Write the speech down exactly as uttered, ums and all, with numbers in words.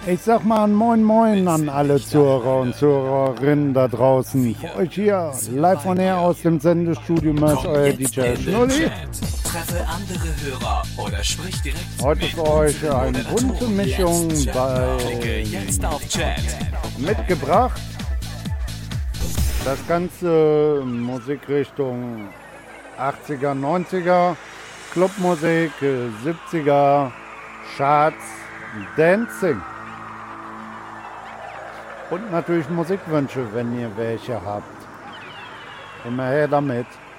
Ich sag mal ein Moin Moin an alle Zuhörer und Zuhörerinnen da draußen. Für euch hier live on air aus dem Sendestudio Mörs, euer D J Schnulli. Treffe andere Hörer oder sprich direkt Heute für euch eine bunte Mischung bei jetzt auf Chat. mitgebracht. Das ganze Musikrichtung achtziger, neunziger, Clubmusik, siebziger, Charts, Dancing. Und natürlich Musikwünsche, wenn ihr welche habt. Immer her damit.